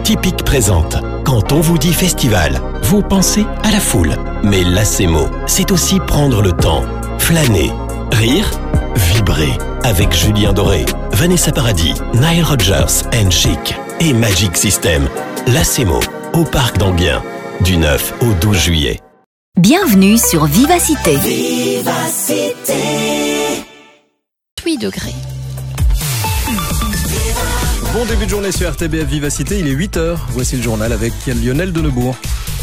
Typique présente. Quand on vous dit festival, vous pensez à la foule. Mais Lacemo, c'est aussi prendre le temps, flâner, rire, vibrer. Avec Julien Doré, Vanessa Paradis, Nile Rodgers and Chic et Magic System. Lacemo, au Parc d'Enghien, du 9 au 12 juillet. Bienvenue sur Vivacité. Vivacité. 8 degrés. Bon début de journée sur RTBF Vivacité, il est 8h. Voici le journal avec Lionel Denebourg.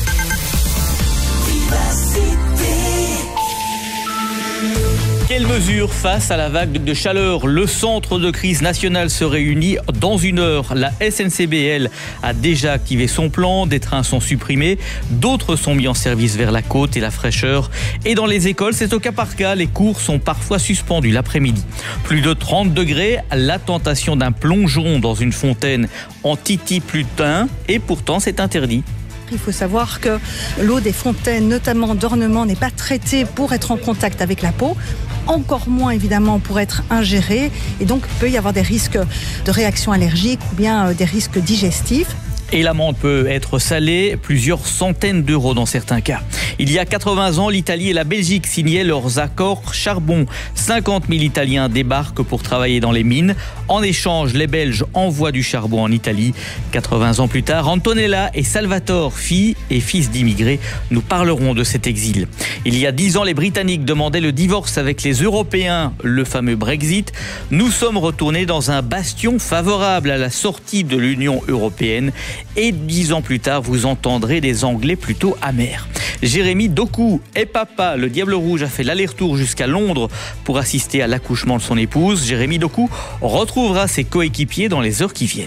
Quelles mesures face à la vague de chaleur? Le centre de crise national se réunit dans une heure. La SNCB, a déjà activé son plan. Des trains sont supprimés. D'autres sont mis en service vers la côte et la fraîcheur. Et dans les écoles, c'est au cas par cas. Les cours sont parfois suspendus l'après-midi. Plus de 30 degrés. La tentation d'un plongeon dans une fontaine en titi-plutin. Et pourtant, c'est interdit. Il faut savoir que l'eau des fontaines, notamment d'ornement, n'est pas traitée pour être en contact avec la peau, encore moins évidemment pour être ingérée, et donc il peut y avoir des risques de réactions allergiques ou bien des risques digestifs. Et l'amende peut être salée, plusieurs centaines d'euros dans certains cas. Il y a 80 ans, l'Italie et la Belgique signaient leurs accords charbon. 50 000 Italiens débarquent pour travailler dans les mines. En échange, les Belges envoient du charbon en Italie. 80 ans plus tard, Antonella et Salvatore, filles et fils d'immigrés, nous parleront de cet exil. Il y a 10 ans, les Britanniques demandaient le divorce avec les Européens, le fameux Brexit. Nous sommes retournés dans un bastion favorable à la sortie de l'Union européenne. Et 10 ans plus tard, vous entendrez des Anglais plutôt amers. Jérémy Doku est papa. Le Diable Rouge a fait l'aller-retour jusqu'à Londres pour assister à l'accouchement de son épouse. Jérémy Doku retrouvera ses coéquipiers dans les heures qui viennent.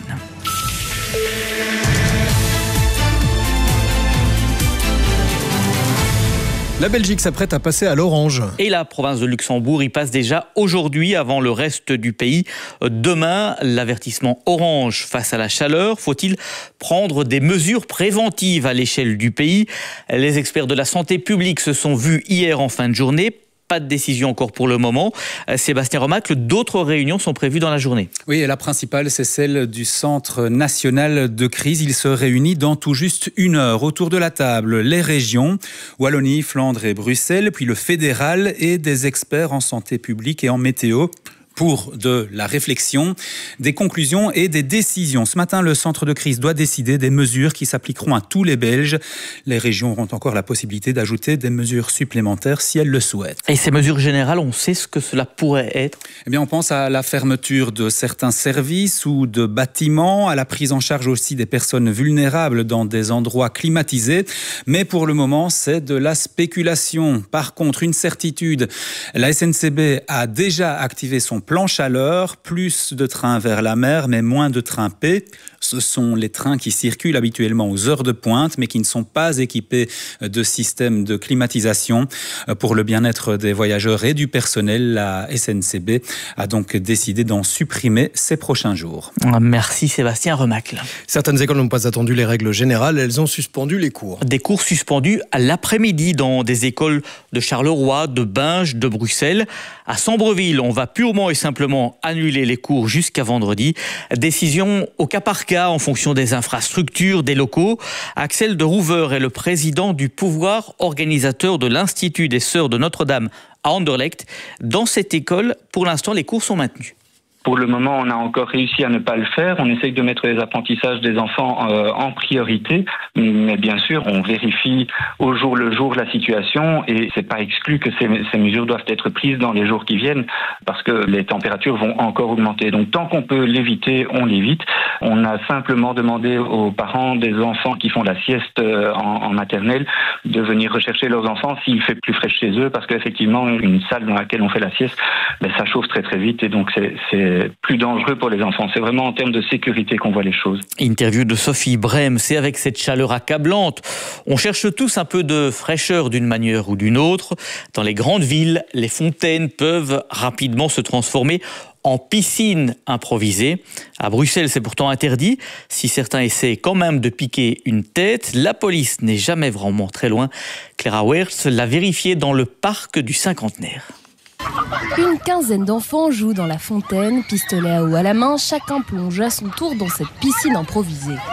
La Belgique s'apprête à passer à l'orange. Et la province de Luxembourg y passe déjà aujourd'hui avant le reste du pays. Demain, l'avertissement orange face à la chaleur. Faut-il prendre des mesures préventives à l'échelle du pays? Les experts de la santé publique se sont vus hier en fin de journée. Pas de décision encore pour le moment. Sébastien Remacle, d'autres réunions sont prévues dans la journée. Oui, et la principale, c'est celle du Centre national de crise. Il se réunit dans tout juste une heure. Autour de la table, les régions, Wallonie, Flandre et Bruxelles, puis le fédéral et des experts en santé publique et en météo, pour de la réflexion, des conclusions et des décisions. Ce matin, le centre de crise doit décider des mesures qui s'appliqueront à tous les Belges. Les régions auront encore la possibilité d'ajouter des mesures supplémentaires si elles le souhaitent. Et ces mesures générales, on sait ce que cela pourrait être? Eh bien, on pense à la fermeture de certains services ou de bâtiments, à la prise en charge aussi des personnes vulnérables dans des endroits climatisés. Mais pour le moment, c'est de la spéculation. Par contre, une certitude, la SNCB a déjà activé son plan chaleur, plus de trains vers la mer, mais moins de trains P. Ce sont les trains qui circulent habituellement aux heures de pointe, mais qui ne sont pas équipés de système de climatisation. Pour le bien-être des voyageurs et du personnel, la SNCB a donc décidé d'en supprimer ces prochains jours. Merci Sébastien Remacle. Certaines écoles n'ont pas attendu les règles générales, elles ont suspendu les cours. Des cours suspendus à l'après-midi dans des écoles de Charleroi, de Binge, de Bruxelles. À Sambreville, on va purement et simplement annuler les cours jusqu'à vendredi. Décision au cas par cas en fonction des infrastructures, des locaux. Axel de Rouver est le président du pouvoir organisateur de l'Institut des Sœurs de Notre-Dame à Anderlecht. Dans cette école, pour l'instant, les cours sont maintenus. Pour le moment, on a encore réussi à ne pas le faire. On essaye de mettre les apprentissages des enfants en priorité. Mais bien sûr, on vérifie au jour le jour la situation et c'est pas exclu que ces mesures doivent être prises dans les jours qui viennent parce que les températures vont encore augmenter. Donc tant qu'on peut l'éviter, on l'évite. On a simplement demandé aux parents des enfants qui font la sieste en maternelle de venir rechercher leurs enfants s'il fait plus frais chez eux parce qu'effectivement, une salle dans laquelle on fait la sieste, ça chauffe très très vite et donc c'est plus dangereux pour les enfants. C'est vraiment en termes de sécurité qu'on voit les choses. Interview de Sophie Brem. C'est avec cette chaleur accablante. On cherche tous un peu de fraîcheur d'une manière ou d'une autre. Dans les grandes villes, les fontaines peuvent rapidement se transformer en piscine improvisée. À Bruxelles, c'est pourtant interdit. Si certains essaient quand même de piquer une tête, la police n'est jamais vraiment très loin. Clara Wertz l'a vérifié dans le parc du Cinquantenaire. Une quinzaine d'enfants jouent dans la fontaine, pistolet à eau à la main. Chacun plonge à son tour dans cette piscine improvisée.